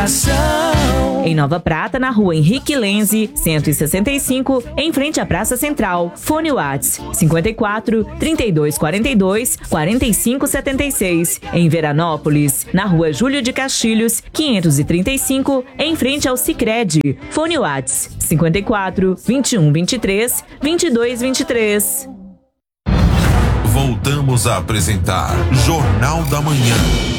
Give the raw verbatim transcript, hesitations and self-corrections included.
Em Nova Prata, na rua Henrique Lenze, cento e sessenta e cinco, em frente à Praça Central. Fone Whats cinquenta e quatro, trinta e dois quarenta e dois, quarenta e cinco setenta e seis. Em Veranópolis, na rua Júlio de Castilhos, quinhentos e trinta e cinco, em frente ao Sicredi. Fone Whats cinquenta e quatro, vinte e um vinte e três, vinte e dois vinte e três. Voltamos a apresentar Jornal da Manhã.